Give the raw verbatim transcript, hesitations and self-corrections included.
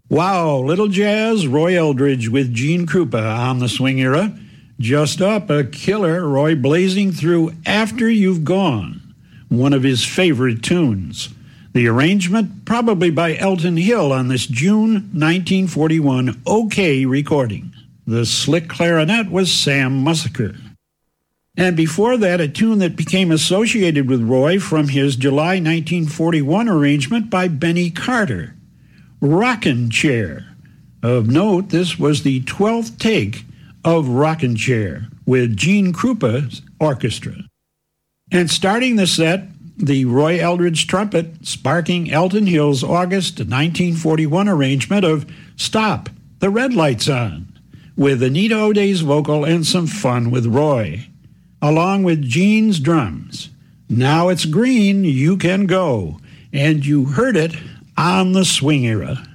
Wow, Little Jazz, Roy Eldridge with Gene Krupa on the Swing Era. Just up, a killer, Roy blazing through After You've Gone, one of his favorite tunes. The arrangement probably by Elton Hill on this June nineteen forty-one OK recording. The slick clarinet was Sam Musaker. And before that, a tune that became associated with Roy from his July nineteen forty-one arrangement by Benny Carter, Rockin' Chair. Of note, this was the twelfth take of Rockin' Chair with Gene Krupa's orchestra. And starting the set, the Roy Eldridge trumpet sparking Elton Hill's August nineteen forty-one arrangement of Stop, the Red Light's On, with Anita O'Day's vocal and some fun with Roy, along with Gene's drums. Now it's green, you can go, and you heard it on the Swing Era.